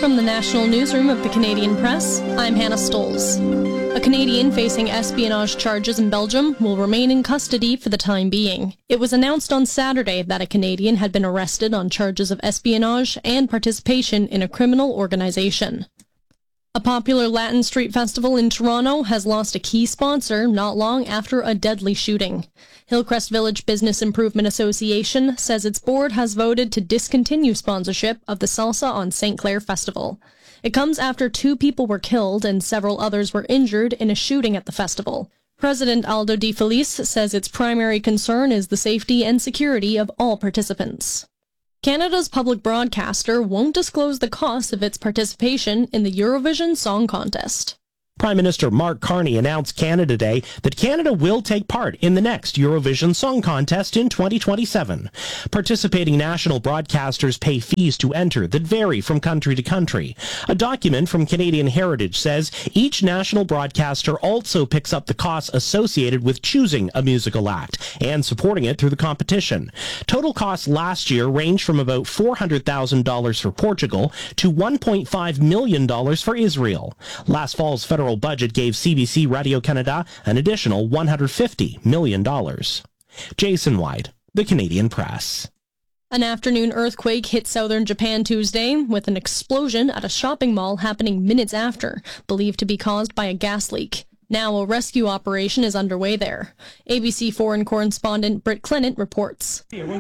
From the National Newsroom of the Canadian Press, I'm Hannah Stoles. A Canadian facing espionage charges in Belgium will remain in custody for the time being. It was announced on Saturday that a Canadian had been arrested on charges of espionage and participation in a criminal organization. A popular Latin street festival in Toronto has lost a key sponsor not long after a deadly shooting. Hillcrest Village Business Improvement Association says its board has voted to discontinue sponsorship of the Salsa on St. Clair Festival. It comes after 2 people were killed and several others were injured in a shooting at the festival. President Aldo Di Felice says its primary concern is the safety and security of all participants. Canada's public broadcaster won't disclose the cost of its participation in the Eurovision Song Contest. Prime Minister Mark Carney announced Canada Day that Canada will take part in the next Eurovision Song Contest in 2027. Participating national broadcasters pay fees to enter that vary from country to country. A document from Canadian Heritage says each national broadcaster also picks up the costs associated with choosing a musical act and supporting it through the competition. Total costs last year ranged from about $400,000 for Portugal to $1.5 million for Israel. Last fall's federal budget gave CBC Radio-Canada an additional $150 million. Jason White, The Canadian Press. An afternoon earthquake hit southern Japan Tuesday, with an explosion at a shopping mall happening minutes after, believed to be caused by a gas leak. Now a rescue operation is underway there. ABC foreign correspondent Britt Clennett reports.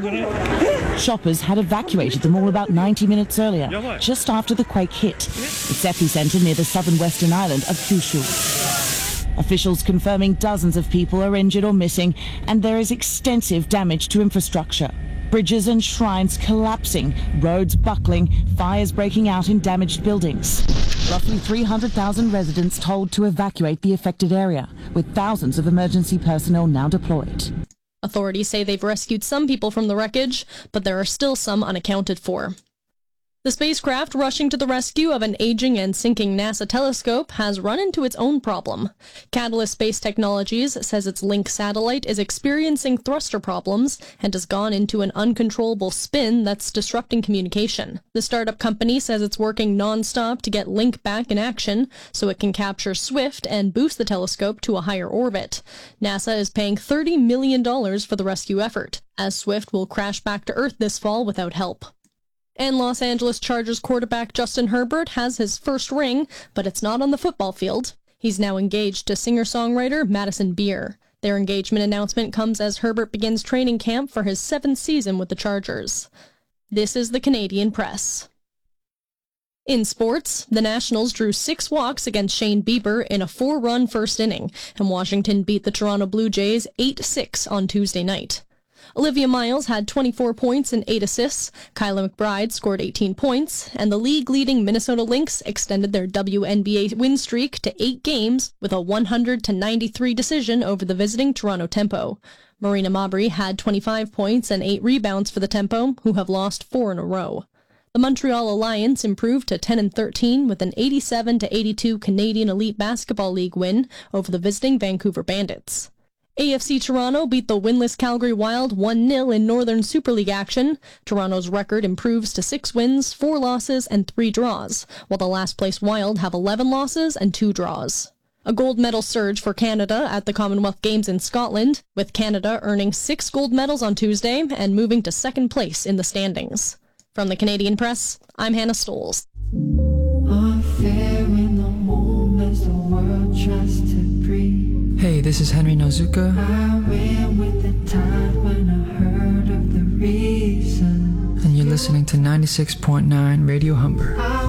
Shoppers had evacuated the mall about 90 minutes earlier, just after the quake hit. Its epicenter near the southern western island of Kyushu. Officials confirming dozens of people are injured or missing, and there is extensive damage to infrastructure. Bridges and shrines collapsing, roads buckling, fires breaking out in damaged buildings. Roughly 300,000 residents told to evacuate the affected area, with thousands of emergency personnel now deployed. Authorities say they've rescued some people from the wreckage, but there are still some unaccounted for. The spacecraft rushing to the rescue of an aging and sinking NASA telescope has run into its own problem. Catalyst Space Technologies says its Link satellite is experiencing thruster problems and has gone into an uncontrollable spin that's disrupting communication. The startup company says it's working non-stop to get Link back in action so it can capture SWIFT and boost the telescope to a higher orbit. NASA is paying $30 million for the rescue effort, as SWIFT will crash back to Earth this fall without help. And Los Angeles Chargers quarterback Justin Herbert has his first ring, but it's not on the football field. He's now engaged to singer-songwriter Madison Beer. Their engagement announcement comes as Herbert begins training camp for his 7th season with the Chargers. This is the Canadian Press. In sports, the Nationals drew 6 walks against Shane Bieber in a 4-run first inning, and Washington beat the Toronto Blue Jays 8-6 on Tuesday night. Olivia Miles had 24 points and 8 assists, Kyla McBride scored 18 points, and the league-leading Minnesota Lynx extended their WNBA win streak to 8 games with a 100-93 decision over the visiting Toronto Tempo. Marina Mabrey had 25 points and 8 rebounds for the Tempo, who have lost 4 in a row. The Montreal Alliance improved to 10-13 with an 87-82 Canadian Elite Basketball League win over the visiting Vancouver Bandits. AFC Toronto beat the winless Calgary Wild 1-0 in Northern Super League action. Toronto's record improves to 6 wins, 4 losses, and 3 draws, while the last-place Wild have 11 losses and 2 draws. A gold medal surge for Canada at the Commonwealth Games in Scotland, with Canada earning 6 gold medals on Tuesday and moving to 2nd place in the standings. From the Canadian Press, I'm Hannah Stoles. Hey, this is Henry Nozuka. And you're listening to 96.9 Radio Humber.